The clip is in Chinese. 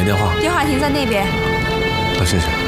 电话？ 电话亭在那边。 好，谢谢。